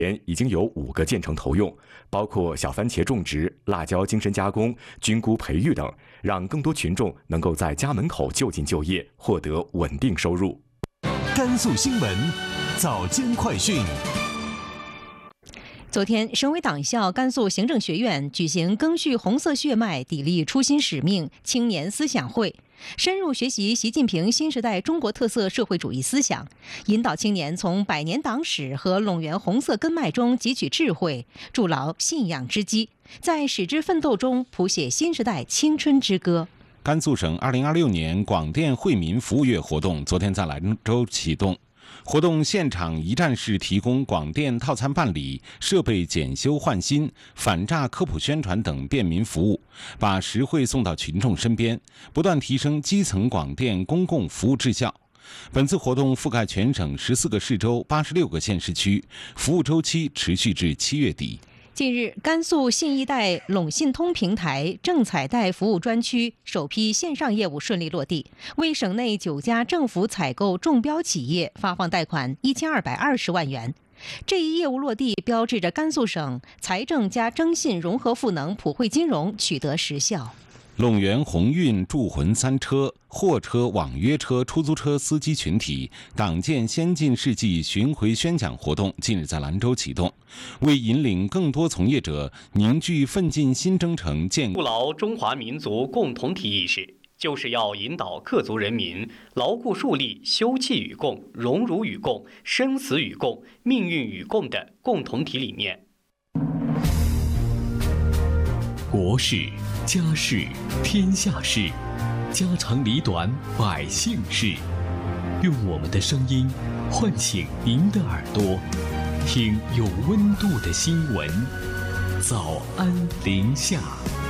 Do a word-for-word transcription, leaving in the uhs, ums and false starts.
年已经有五个建成投用，包括小番茄种植、辣椒精深加工、菌菇培育等，让更多群众能够在家门口就近就业，获得稳定收入。 甘肃新闻早间快讯。 昨天，省委党校甘肃行政学院举行赓续红色血脉、砥砺初心使命青年思想会，深入学习习近平新时代中国特色社会主义思想，引导青年从百年党史和陇源红色根脉中汲取智慧，筑牢信仰之基，在矢志奋斗中谱写新时代青春之歌。 甘肃省二零二六年广电惠民服务月活动昨天在兰州启动。活动现场一站式提供广电套餐办理、设备检修换新、反诈科普宣传等便民服务，把实惠送到群众身边，不断提升基层广电公共服务质效。本次活动覆盖全省十四个市州、八十六个县市区，服务周期持续至七月底。 近日，甘肃信一贷陇信通平台政采贷服务专区首批线上业务顺利落地，为省内九家政府采购中标企业发放贷款一千二百二十万元。这一业务落地，标志着甘肃省财政加征信融合赋能普惠金融取得实效。 陇源鸿运驻魂三车、货车、网约车、出租车司机群体党建先进事迹巡回宣讲活动近日在兰州启动，为引领更多从业者凝聚奋进新征程，建固牢中华民族共同体意识，就是要引导各族人民牢固树立休戚与共、荣辱与共、生死与共、命运与共的共同体理念。 国事、家事、天下事，家长里短，百姓事。用我们的声音唤醒您的耳朵，听有温度的新闻。早安临夏。